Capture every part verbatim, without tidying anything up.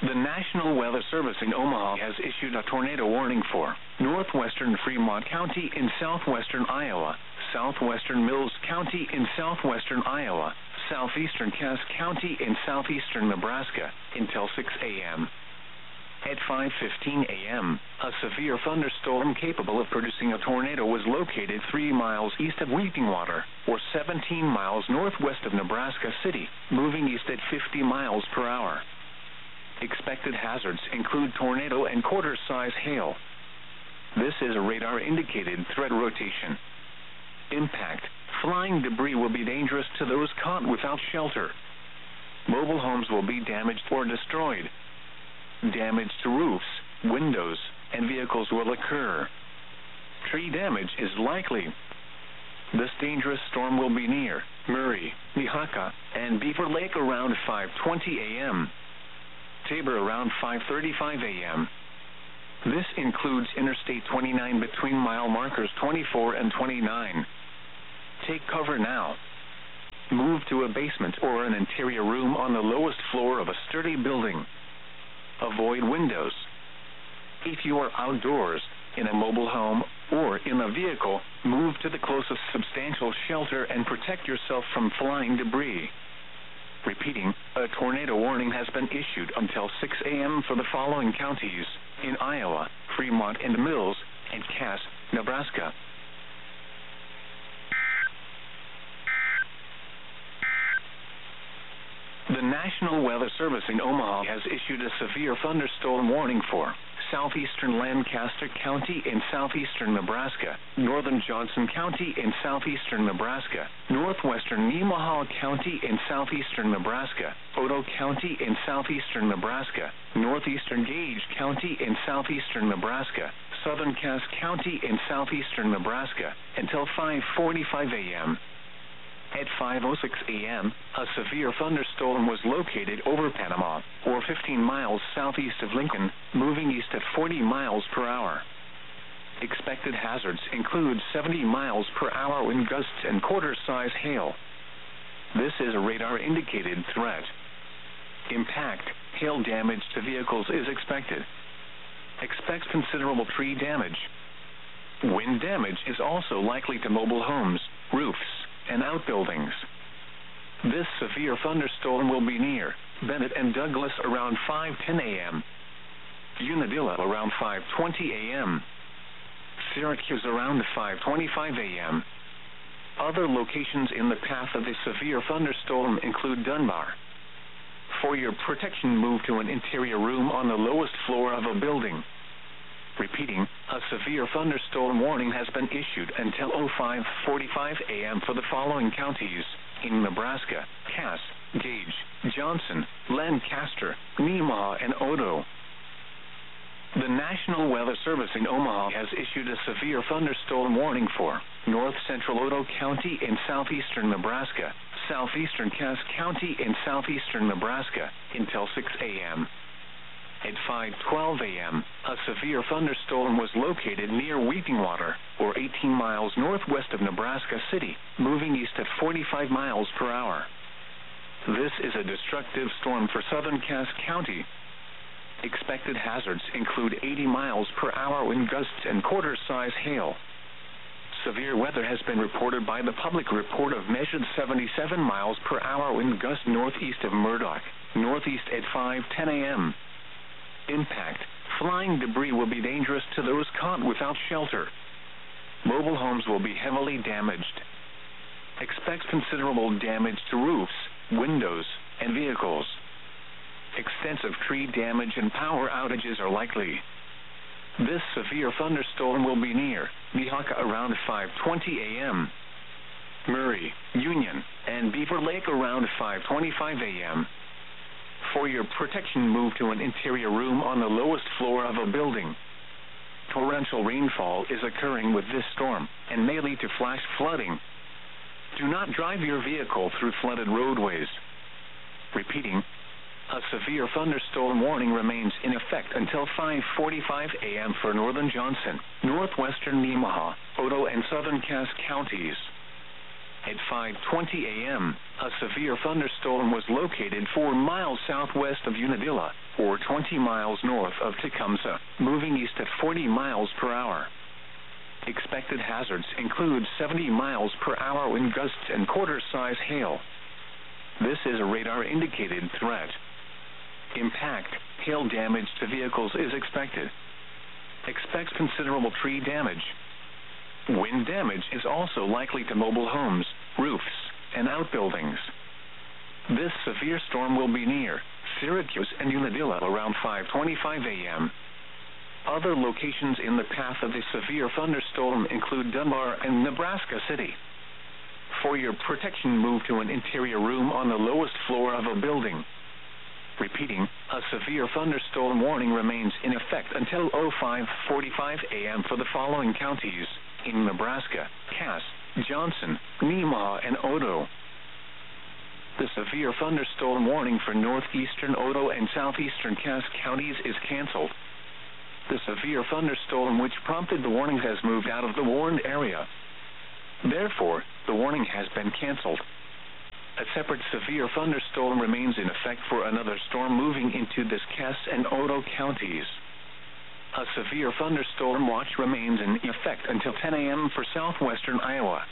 The National Weather Service in Omaha has issued a tornado warning for northwestern Fremont County in southwestern Iowa, southwestern Mills County in southwestern Iowa, southeastern Cass County in southeastern Nebraska until six a m At five fifteen a m, a severe thunderstorm capable of producing a tornado was located three miles east of Weepingwater, or seventeen miles northwest of Nebraska City, moving east at fifty miles per hour. Expected hazards include tornado and quarter-size hail. This is a radar-indicated threat rotation. Impact: flying debris will be dangerous to those caught without shelter. Mobile homes will be damaged or destroyed. Damage to roofs, windows, and vehicles will occur. Tree damage is likely. This dangerous storm will be near Murray, Nehaka, and Beaver Lake around five twenty a m Tabor around five thirty-five a m This includes Interstate twenty-nine between mile markers twenty-four and twenty-nine. Take cover now. Move to a basement or an interior room on the lowest floor of a sturdy building. Avoid windows. If you are outdoors, in a mobile home, or in a vehicle, move to the closest substantial shelter and protect yourself from flying debris. Repeating, a tornado warning has been issued until six a m for the following counties in Iowa, Fremont and Mills, and Cass, Nebraska. The National Weather Service in Omaha has issued a severe thunderstorm warning for southeastern Lancaster County in southeastern Nebraska, northern Johnson County in southeastern Nebraska, northwestern Nemaha County in southeastern Nebraska, Otoe County in southeastern Nebraska, northeastern Gage County in southeastern Nebraska, southern Cass County in southeastern Nebraska, until five forty-five a m At five oh six a m, a severe thunderstorm was located over Panama, or fifteen miles southeast of Lincoln, moving east at forty miles per hour. Expected hazards include seventy miles per hour wind gusts and quarter-size hail. This is a radar-indicated threat. Impact: hail damage to vehicles is expected. Expect considerable tree damage. Wind damage is also likely to mobile homes, roofs, and outbuildings. This severe thunderstorm will be near Bennett and Douglas around five ten a m Unadilla around five twenty a m Syracuse around five twenty-five a m Other locations in the path of the severe thunderstorm include Dunbar. For your protection, move to an interior room on the lowest floor of a building. Repeating, a severe thunderstorm warning has been issued until five forty-five a m for the following counties in Nebraska: Cass, Gage, Johnson, Lancaster, Nemaha, and Otoe. The National Weather Service in Omaha has issued a severe thunderstorm warning for north central Otoe County in southeastern Nebraska, southeastern Cass County in southeastern Nebraska until six a m At five twelve a m, a severe thunderstorm was located near Weepingwater, or eighteen miles northwest of Nebraska City, moving east at forty-five miles per hour. This is a destructive storm for southern Cass County. Expected hazards include eighty miles per hour wind gusts and quarter-size hail. Severe weather has been reported by the public report of measured seventy-seven miles per hour wind gusts northeast of Murdoch, northeast at five ten a m Impact: flying debris will be dangerous to those caught without shelter. Mobile homes will be heavily damaged. Expect considerable damage to roofs, windows, and vehicles. Extensive tree damage and power outages are likely. This severe thunderstorm will be near Nehaka around five twenty a m Murray, Union, and Beaver Lake around five twenty-five a m For your protection, move to an interior room on the lowest floor of a building. Torrential rainfall is occurring with this storm and may lead to flash flooding. Do not drive your vehicle through flooded roadways. Repeating, a severe thunderstorm warning remains in effect until five forty-five a m for northern Johnson, northwestern Nemaha, Otoe, and southern Cass counties. At five twenty a m, a severe thunderstorm thunderstorm was located four miles southwest of Unadilla, or twenty miles north of Tecumseh, moving east at forty miles per hour. Expected hazards include seventy miles per hour wind gusts and quarter-size hail. This is a radar-indicated threat. Impact, hail damage to vehicles is expected. Expect considerable tree damage. Wind damage is also likely to mobile homes, roofs, and outbuildings. This severe storm will be near Syracuse and Unadilla around five twenty-five a m Other locations in the path of the severe thunderstorm include Dunbar and Nebraska City. For your protection, move to an interior room on the lowest floor of a building. Repeating, a severe thunderstorm warning remains in effect until five forty-five a m for the following counties in Nebraska: Cass, Johnson, Nemaha, and Otoe. The severe thunderstorm warning for northeastern Otoe and southeastern Cass counties is canceled. The severe thunderstorm which prompted the warning has moved out of the warned area. Therefore, the warning has been canceled. A separate severe thunderstorm remains in effect for another storm moving into the Cass and Otoe counties. A severe thunderstorm watch remains in effect until ten a m for southwestern Iowa.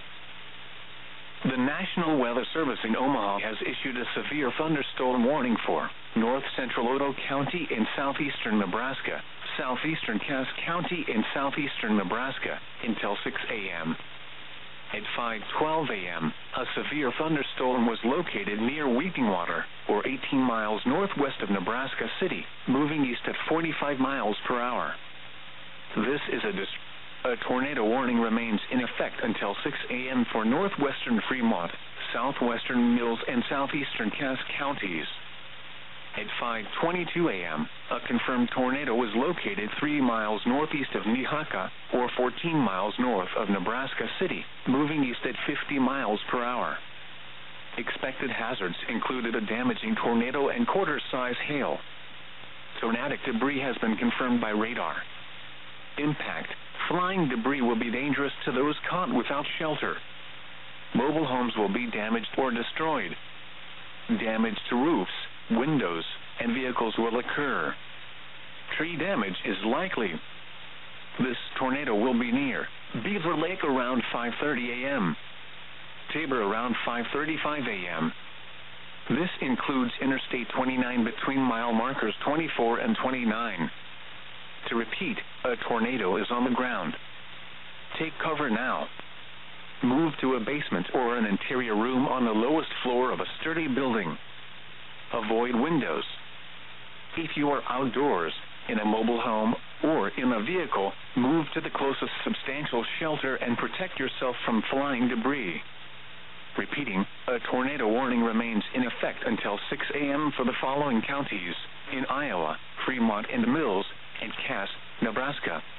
The National Weather Service in Omaha has issued a severe thunderstorm warning for north central Otoe County in southeastern Nebraska, southeastern Cass County in southeastern Nebraska, until six a m At five twelve a m, a severe thunderstorm was located near Weeping Water, or eighteen miles northwest of Nebraska City, moving east at forty-five miles per hour. This is a dis- A tornado warning remains in effect until six a m for northwestern Fremont, southwestern Mills, and southeastern Cass counties. At five twenty-two a m, a confirmed tornado was located three miles northeast of Nehaka, or fourteen miles north of Nebraska City, moving east at fifty miles per hour. Expected hazards included a damaging tornado and quarter-size hail. Tornadic debris has been confirmed by radar. Impact: flying debris will be dangerous to those caught without shelter. Mobile homes will be damaged or destroyed. Damage to roofs, windows, and vehicles will occur. Tree damage is likely. This tornado will be near Beaver Lake around five thirty a m Tabor around five thirty-five a m This includes Interstate twenty-nine between mile markers twenty-four and twenty-nine. To repeat, a tornado is on the ground. Take cover now. Move to a basement or an interior room on the lowest floor of a sturdy building. Avoid windows. If you are outdoors, in a mobile home, or in a vehicle, move to the closest substantial shelter and protect yourself from flying debris. Repeating, a tornado warning remains in effect until six a m for the following counties in Iowa: Fremont and Mills, and Cass, Nebraska.